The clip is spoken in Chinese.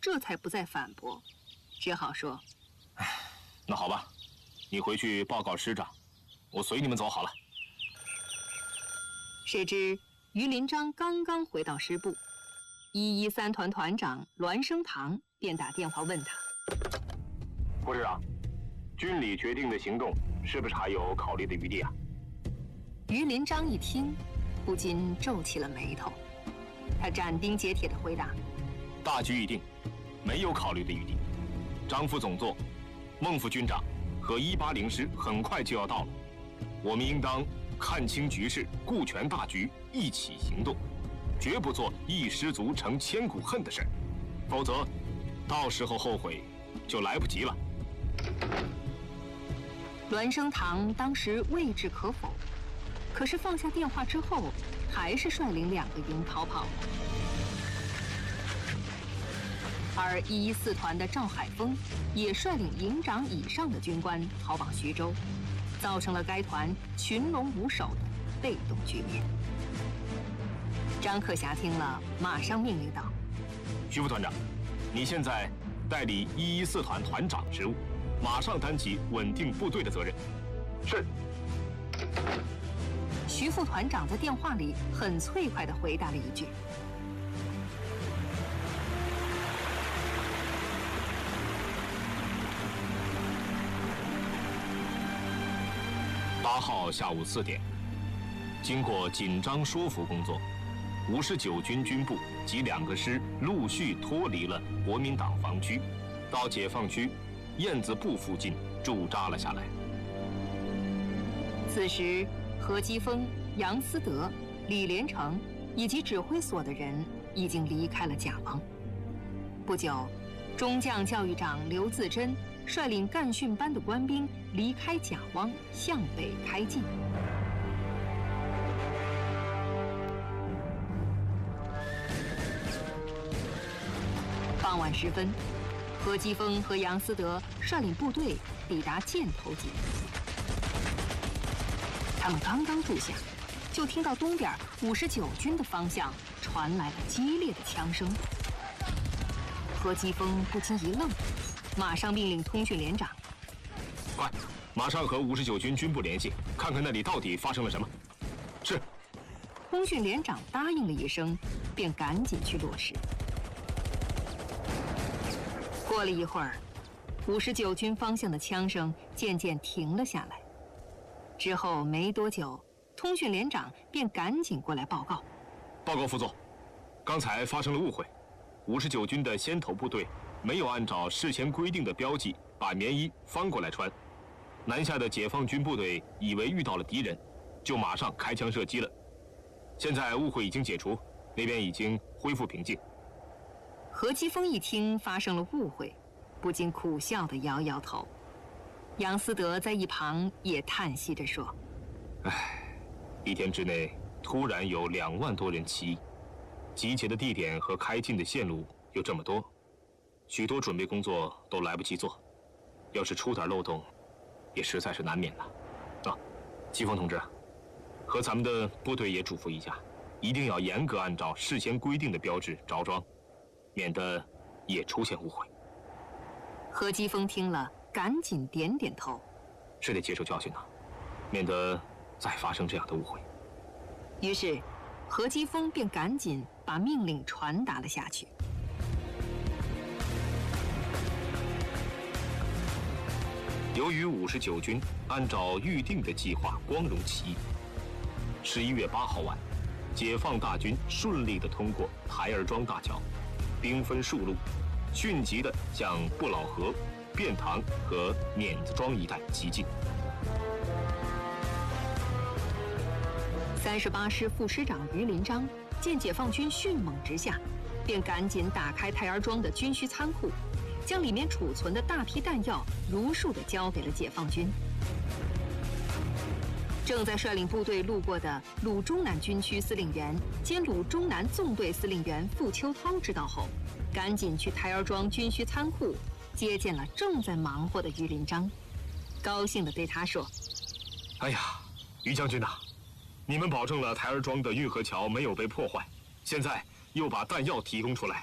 这才不再反驳，只好说：“ 那好吧，你回去报告师长，我随你们走好了。” 谁知于林章刚刚回到师部，113团团长栾升堂便打电话问他：“ 副师长，军里决定的行动是不是还有考虑的余地啊？” 于林章一听，不禁皱起了眉头。他斩钉截铁地回答：“ 大局已定，没有考虑的余地。张副总座、孟副军长和180师很快就要到了，我们应当看清局势，顾全大局，一起行动，绝不做一失足成千古恨的事儿，否则到时候后悔就来不及了。” 栾升堂当时未置可否，可是放下电话之后，还是率领2个营逃跑了。而114团的赵海峰也率领营长以上的军官逃往徐州，造成了该团群龙无首的被动局面。张克侠听了，马上命令道：“ 徐副团长，你现在代理114团团长职务，马上担起稳定部队的责任。”是。 徐副团长在电话里很脆快地回答了一句。 8号下午4点，经过紧张说服工作，59军军部及2个师陆续脱离了国民党防区，到解放区燕子埠附近驻扎了下来。 此时，何基丰、杨思德、李连成以及指挥所的人已经离开了甲汪。不久，中将教育长刘自珍率领干训班的官兵离开甲汪，向北开进。傍晚时分，何基丰和杨思德率领部队抵达箭头井。他们刚刚住下，就听到东边59军的方向传来了激烈的枪声。何基丰不禁一愣，马上命令通讯连长：“ 快，马上和59军军部联系，看看那里到底发生了什么。”是。 通讯连长答应了一声，便赶紧去落实。过了一会儿，59军方向的枪声渐渐停了下来。之后没多久，通讯连长便赶紧过来报告：“ 报告副座，刚才发生了误会，59军的先头部队没有按照事前规定的标记把棉衣翻过来穿，南下的解放军部队以为遇到了敌人，就马上开枪射击了。现在误会已经解除，那边已经恢复平静。” 何基丰一听发生了误会，不禁苦笑地摇摇头。杨思德在一旁也叹息着说：“ 唉，一天之内突然有2万多人起义，集结的地点和开进的线路又这么多，许多准备工作都来不及做，要是出点漏洞，也实在是难免的。啊，季风同志，和咱们的部队也嘱咐一下，一定要严格按照事先规定的标志着装，免得也出现误会。” 何基丰听了，赶紧点点头：“ 是得接受教训呐，免得再发生这样的误会。” 于是，何基丰便赶紧把命令传达了下去。 由于59军按照预定的计划光荣起义，11月8号晚，解放大军顺利地通过台儿庄大桥，兵分数路，迅疾地向不老河、便塘和碾子庄一带急进。 38师副师长于林章见解放军迅猛直下，便赶紧打开台儿庄的军需仓库，将里面储存的大批弹药如数地交给了解放军。正在率领部队路过的鲁中南军区司令员兼鲁中南纵队司令员傅秋涛知道后，赶紧去台儿庄军需仓库接见了正在忙活的于林章，高兴地对他说：“ 哎呀，于将军呐，你们保证了台儿庄的运河桥没有被破坏，现在又把弹药提供出来，